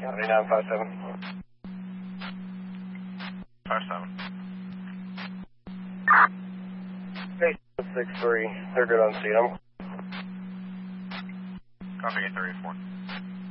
County 957. 57. Hey, 6-3. They're good on scene. Copy 834.